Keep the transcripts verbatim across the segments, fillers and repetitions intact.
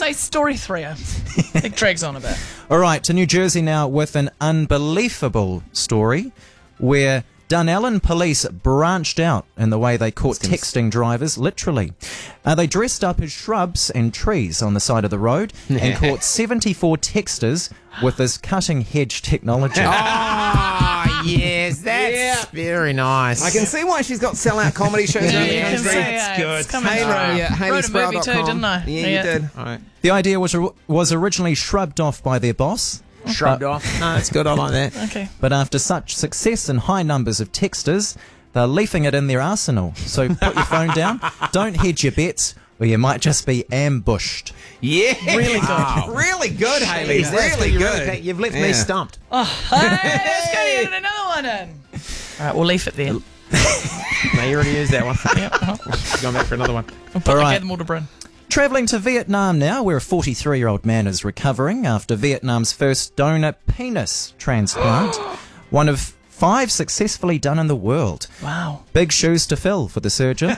Anyway, story three. It drags on a bit. All right, to New Jersey now with an unbelievable story where Dunellen police branched out in the way they caught texting drivers, literally. Uh, they dressed up as shrubs and trees on the side of the road and caught seventy-four texters with this cutting hedge technology. Oh, yes, that's Yeah. very nice. I can see why she's got sellout comedy shows around the you can country. see That's it. good. It's coming Hayley, through. yeah, Hayley Wrote a Sproul movie dot too, com. didn't I? Yeah, Yeah. you did. All right. The idea was was originally shrubbed off by their boss, Shrugged off. No, that's good. I like that. Okay. but after such success and high numbers of texters, they're leafing it in their arsenal. So put your phone down, don't hedge your bets, or you might just be ambushed. Yeah. Really good. Wow. Really good, Hayley. Jeez, that's Really you good. really- You've left Yeah. me stumped. Hey, let's go get another one in. All right, we'll leave it there. No, you already used that one. Yep. uh-huh. Going back for another one. We'll put All the right. get them all to Bryn. Travelling to Vietnam now, where a forty-three-year-old man is recovering after Vietnam's first donor penis transplant. One of five successfully done in the world. Wow. Big shoes to fill for the surgeon.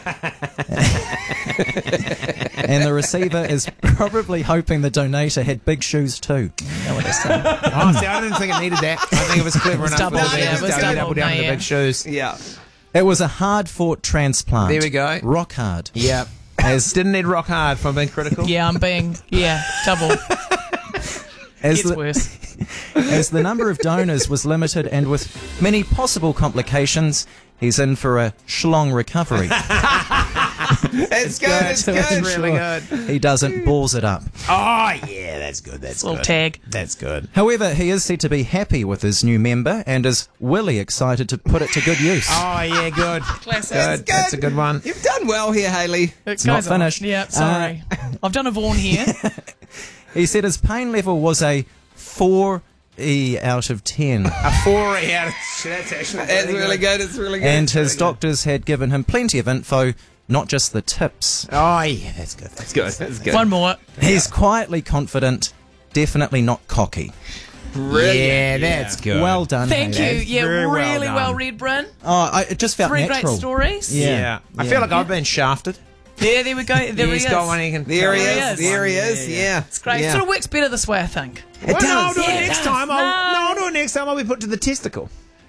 And the receiver is probably hoping the donator had big shoes too. Know what they're saying. Oh, see, I didn't think it needed that. I think it was clever enough. double, for the- yeah, it was double, double down no, to the yeah. big shoes. Yeah. It was a hard-fought transplant. There we go. Rock hard. Yeah. As, Didn't need rock hard from being critical. Yeah, I'm being, yeah, double. as, Gets the, worse. as the number of donors was limited and with many possible complications, he's in for a schlong recovery. It's good. It's To good. ensure really good. He doesn't balls it up. Oh, yeah, that's good. That's Little good. tag. That's good. However, he is said to be happy with his new member and is really excited to put it to good use. Oh, yeah, good. Classic. Good. That's a good one. You've done well here, Hayley. It's not finished. Yeah, sorry. I've done a Vaughan here. He said his pain level was a four E out of ten. A four out of... That's actually It's really good. It's really good. And It's his really doctors had given him plenty of info, not just the tips. Oh, yeah, that's good. That's good. That's good. One more. He's quietly confident, definitely not cocky. Yeah, that's good. Well done. Thank you. Hayley. Yeah, Very well really done. well read, Bryn. Oh, I, it just felt Three natural. great stories. Yeah. Yeah. I Yeah. feel like I've been shafted. Yeah, there we go. There He's he is. got one he can... There he There he is. is. There he is. Yeah. It's great. Yeah. Sort of works better this way, I think. It Well, no, I'll does. do Yeah, it it next does. time. I'll, No. no, I'll do it next time. I'll be put to the testicle.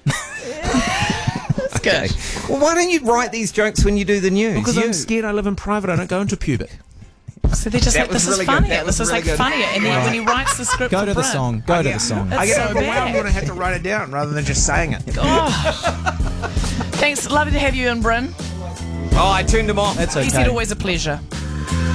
It's good. Well, why don't you write these jokes when you do the news? Because You. I'm scared I live in private. I don't go into pubic. So they're just That like, was this really is good. funnier. That was This is really like good. funnier. And then when he writes the script Go for to the Bryn, song. Go to Yeah. the song. It's I get so overwhelmed bad. when I have to write it down rather than just saying it. Oh. Thanks. Lovely to have you in, Bryn. Oh, I turned him off. It's He okay. said always a pleasure.